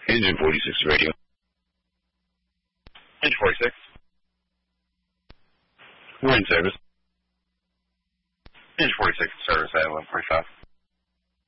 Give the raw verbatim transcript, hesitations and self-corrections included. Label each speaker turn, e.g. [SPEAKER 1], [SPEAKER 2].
[SPEAKER 1] Engine forty-six radio.
[SPEAKER 2] Engine forty-six.
[SPEAKER 1] We're in service.
[SPEAKER 2] Engine forty-six, service at eleven forty-five.